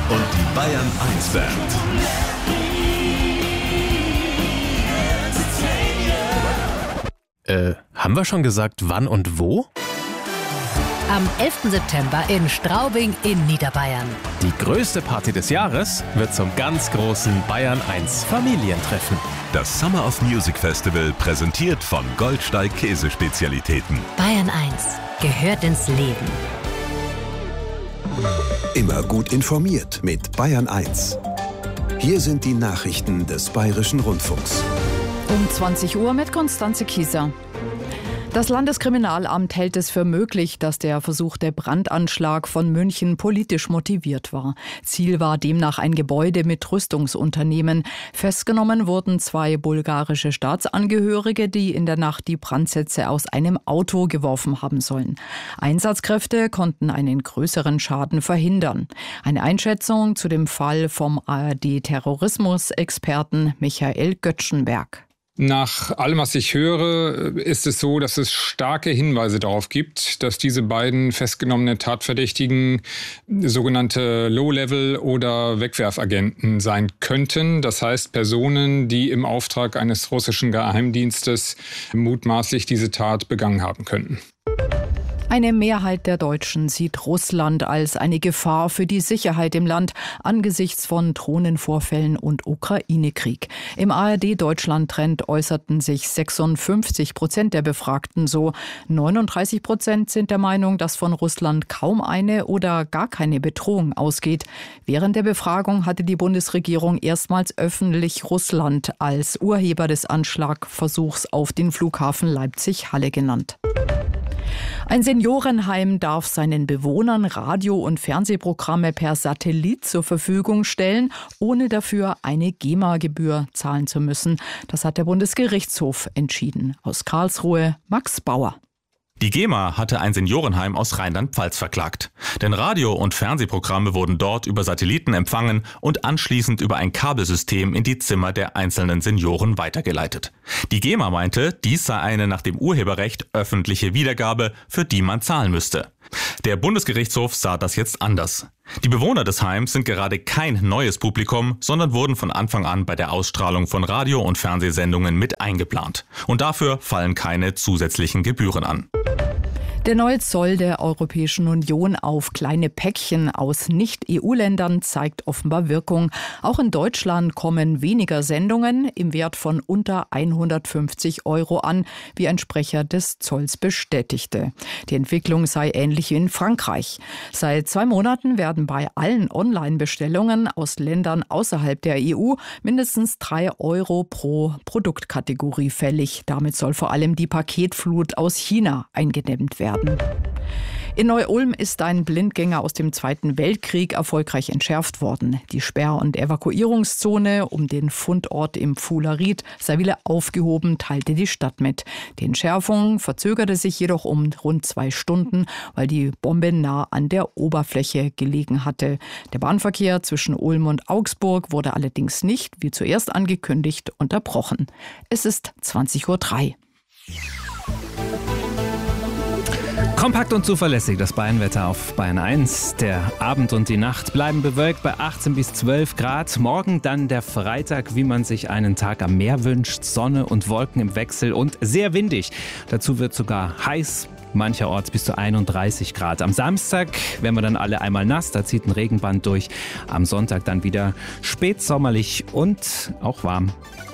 und die Bayern 1 Band. Haben wir schon gesagt, wann und wo? Am 11. September in Straubing in Niederbayern. Die größte Party des Jahres wird zum ganz großen Bayern 1 Familientreffen. Das Summer of Music Festival präsentiert von Goldsteig Käsespezialitäten. Bayern 1 gehört ins Leben. Immer gut informiert mit Bayern 1. Hier sind die Nachrichten des Bayerischen Rundfunks. Um 20 Uhr mit Konstanze Kieser. Das Landeskriminalamt hält es für möglich, dass der versuchte Brandanschlag von München politisch motiviert war. Ziel war demnach ein Gebäude mit Rüstungsunternehmen. Festgenommen wurden 2 bulgarische Staatsangehörige, die in der Nacht die Brandsätze aus einem Auto geworfen haben sollen. Einsatzkräfte konnten einen größeren Schaden verhindern. Eine Einschätzung zu dem Fall vom ARD-Terrorismus-Experten Michael Göttschenberg. Nach allem, was ich höre, ist es so, dass es starke Hinweise darauf gibt, dass diese beiden festgenommenen Tatverdächtigen sogenannte Low-Level- oder Wegwerfagenten sein könnten. Das heißt Personen, die im Auftrag eines russischen Geheimdienstes mutmaßlich diese Tat begangen haben könnten. Eine Mehrheit der Deutschen sieht Russland als eine Gefahr für die Sicherheit im Land angesichts von Drohnenvorfällen und Ukraine-Krieg. Im ARD-Deutschland-Trend äußerten sich 56% der Befragten so. 39% sind der Meinung, dass von Russland kaum eine oder gar keine Bedrohung ausgeht. Während der Befragung hatte die Bundesregierung erstmals öffentlich Russland als Urheber des Anschlagversuchs auf den Flughafen Leipzig-Halle genannt. Ein Seniorenheim darf seinen Bewohnern Radio- und Fernsehprogramme per Satellit zur Verfügung stellen, ohne dafür eine GEMA-Gebühr zahlen zu müssen. Das hat der Bundesgerichtshof entschieden. Aus Karlsruhe, Max Bauer. Die GEMA hatte ein Seniorenheim aus Rheinland-Pfalz verklagt. Denn Radio- und Fernsehprogramme wurden dort über Satelliten empfangen und anschließend über ein Kabelsystem in die Zimmer der einzelnen Senioren weitergeleitet. Die GEMA meinte, dies sei eine nach dem Urheberrecht öffentliche Wiedergabe, für die man zahlen müsste. Der Bundesgerichtshof sah das jetzt anders. Die Bewohner des Heims sind gerade kein neues Publikum, sondern wurden von Anfang an bei der Ausstrahlung von Radio- und Fernsehsendungen mit eingeplant. Und dafür fallen keine zusätzlichen Gebühren an. Der neue Zoll der Europäischen Union auf kleine Päckchen aus Nicht-EU-Ländern zeigt offenbar Wirkung. Auch in Deutschland kommen weniger Sendungen im Wert von unter 150 € an, wie ein Sprecher des Zolls bestätigte. Die Entwicklung sei ähnlich wie in Frankreich. Seit 2 Monaten werden bei allen Online-Bestellungen aus Ländern außerhalb der EU mindestens 3 € pro Produktkategorie fällig. Damit soll vor allem die Paketflut aus China eingedämmt werden. In Neu-Ulm ist ein Blindgänger aus dem Zweiten Weltkrieg erfolgreich entschärft worden. Die Sperr- und Evakuierungszone um den Fundort im Pfuhleried sei wieder aufgehoben, teilte die Stadt mit. Die Entschärfung verzögerte sich jedoch um rund 2 Stunden, weil die Bombe nah an der Oberfläche gelegen hatte. Der Bahnverkehr zwischen Ulm und Augsburg wurde allerdings nicht, wie zuerst angekündigt, unterbrochen. Es ist 20:03 Uhr. Kompakt und zuverlässig das Bayernwetter auf Bayern 1. Der Abend und die Nacht bleiben bewölkt bei 18 bis 12 Grad. Morgen dann der Freitag, wie man sich einen Tag am Meer wünscht. Sonne und Wolken im Wechsel und sehr windig. Dazu wird sogar heiß. Mancherorts bis zu 31 Grad. Am Samstag werden wir dann alle einmal nass, da zieht ein Regenband durch. Am Sonntag dann wieder spätsommerlich und auch warm.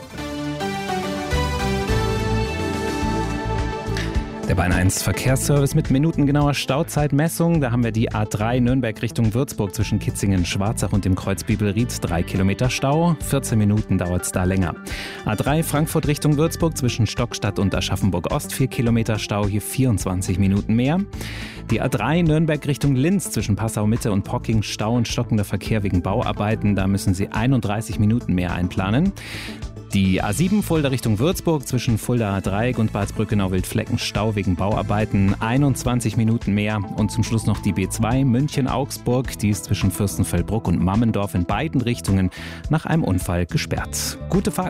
Der Bayern 1 Verkehrsservice mit minutengenauer Stauzeitmessung. Da haben wir die A3 Nürnberg Richtung Würzburg zwischen Kitzingen, Schwarzach und dem Kreuz Bibelried. 3 Kilometer Stau, 14 Minuten dauert es da länger. A3 Frankfurt Richtung Würzburg zwischen Stockstadt und Aschaffenburg Ost. 4 Kilometer Stau, hier 24 Minuten mehr. Die A3 Nürnberg Richtung Linz zwischen Passau Mitte und Pocking. Stau und stockender Verkehr wegen Bauarbeiten. Da müssen Sie 31 Minuten mehr einplanen. Die A7 Fulda Richtung Würzburg zwischen Fulda A3 und Balsbrückenau-Wildflecken Stau wegen Bauarbeiten, 21 Minuten mehr. Und zum Schluss noch die B2 München-Augsburg, die ist zwischen Fürstenfeldbruck und Mammendorf in beiden Richtungen nach einem Unfall gesperrt. Gute Fahrt.